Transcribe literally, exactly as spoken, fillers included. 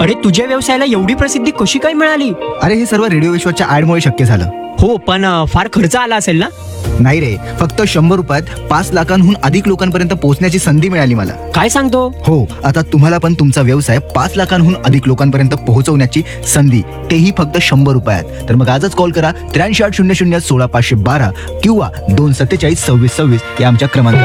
अरे तुझ्या व्यवसायाला एवढी प्रसिद्धी कशी काय मिळाली? अरे हे सर्व रेडिओ विश्वाच्या ऍडमुळे शक्य झालं. हो, पण अ, फार खर्च आला असेल ना? नाही रे, फक्त शंभर रुपयात पाच लाखांहून अधिक लोकांपर्यंत पोहोचण्याची संधी मिळाली मला. काय सांगतो? हो, आता तुम्हाला पण तुमचा व्यवसाय पाच लाखांहून अधिक लोकांपर्यंत पोहोचवण्याची संधी, तेही फक्त शंभर रुपयात. तर मग आजच कॉल करा त्र्याऐंशी आठ शून्य शून्य सोळा पाचशे बारा किंवा दोन सत्तेचाळीस सव्वीस सव्वीस या आमच्या क्रमांकावर.